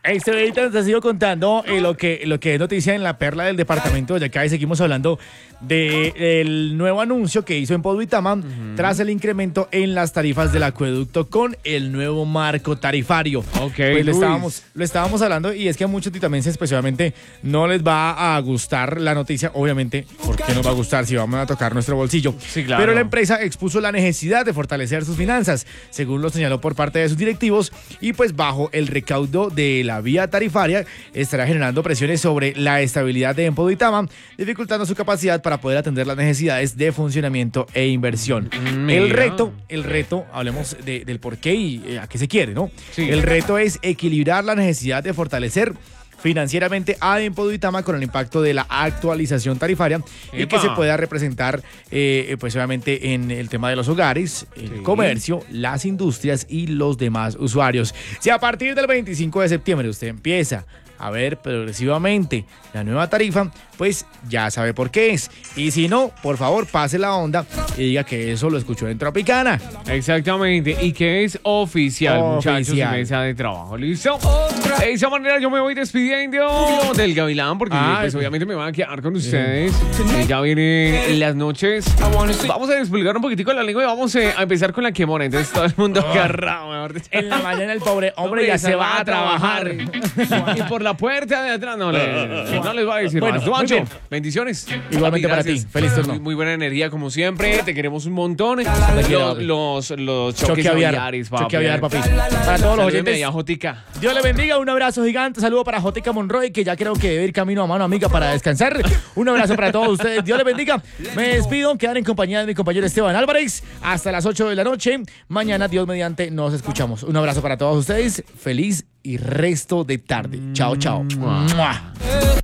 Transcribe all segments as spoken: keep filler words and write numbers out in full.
Este ahorita nos ha sido contando eh, lo, que, lo que es noticia en la perla del departamento de acá y seguimos hablando del nuevo anuncio que hizo en Podvitama uh-huh. tras el incremento en las tarifas del acueducto con el nuevo marco tarifario. Ok, pues lo estábamos, lo estábamos hablando y es que a muchos titamenses especialmente no les va a gustar la noticia, obviamente, porque nos va a gustar si vamos a tocar nuestro bolsillo. Sí, claro. Pero la empresa expuso la necesidad de fortalecer sus finanzas, según lo señaló por parte de sus directivos, y pues bajo el recaudo de la vía tarifaria estará generando presiones sobre la estabilidad de Podvitama, dificultando su capacidad para poder atender las necesidades de funcionamiento e inversión. Mira. El reto, el reto, hablemos de, del por qué y eh, a qué se quiere, ¿no? Sí. El reto es equilibrar la necesidad de fortalecer financieramente a Podvitama con el impacto de la actualización tarifaria y Epa. que se pueda representar eh, pues obviamente en el tema de los hogares, el Sí. comercio, las industrias y los demás usuarios. Si a partir del veinticinco de septiembre usted empieza a ver progresivamente la nueva tarifa, pues ya sabe por qué es. Y si no, por favor, pase la onda y diga que eso lo escuchó en Tropicana. Exactamente, y que es oficial, Oficial. muchachos, y mesa de trabajo. ¿Listo? De esa manera yo me voy despidiendo del Gavilán, porque Ah, pues obviamente me van a quedar con ustedes. Eh, Ya vienen las noches. Vamos a desplegar un poquitico la lengua y vamos eh, a empezar con la quemona. Entonces todo el mundo agarrado, mejor dicho. En la mañana el pobre hombre ya se va a trabajar. Y por la puerta de atrás no, le, no les va a decir Bueno, más. muy Duancho, bien. bendiciones. Igualmente Papi, para ti. gracias. Feliz turno. Muy, muy buena energía como siempre. Te queremos un montón. quiero, Los, papi. los, los choques Choque aviar. aviares, papi. Choque aviar, papi. Para todos los Salúdeme oyentes. ahí a Jotica. Dios le bendiga, un abrazo gigante, saludo para Jotica Monroy, que ya creo que debe ir camino a mano amiga para descansar. Un abrazo para todos ustedes, Dios le bendiga. Me despido, quedan en compañía de mi compañero Esteban Álvarez hasta las ocho de la noche. Mañana, Dios mediante, nos escuchamos. Un abrazo para todos ustedes, feliz y resto de tarde. Chao, chao. Mua.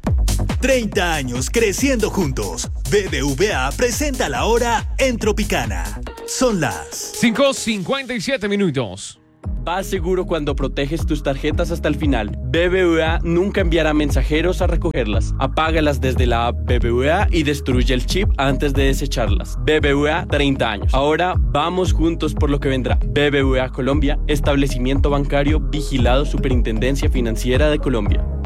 treinta años creciendo juntos. B B V A presenta la hora en Tropicana. Son las cinco cincuenta y siete minutos. Vas seguro cuando proteges tus tarjetas hasta el final. B B V A nunca enviará mensajeros a recogerlas. Apágalas desde la app B B V A y destruye el chip antes de desecharlas. B B V A, treinta años. Ahora vamos juntos por lo que vendrá. B B V A Colombia, establecimiento bancario vigilado Superintendencia Financiera de Colombia.